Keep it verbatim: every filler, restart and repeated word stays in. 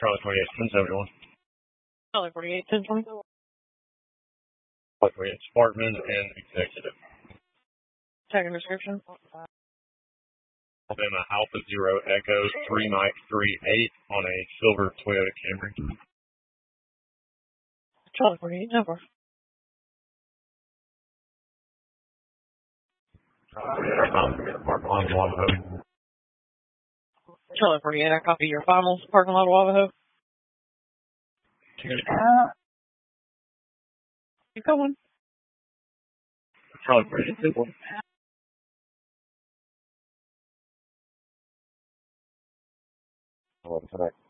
Charlie twenty-eight, ten seventy-one. Charlie forty-eight, ten twenty-four. Charlie twenty-eight, Sparkman and Executive. Tag and description. Alabama Alpha Zero Echo three Mike three eight on a silver Toyota Camry. Charlie forty-eight, number. Charlie forty-eight, I copy your finals. Parking lot of Wavaho. Uh, keep going. Charlie forty-eight, Hello, tonight.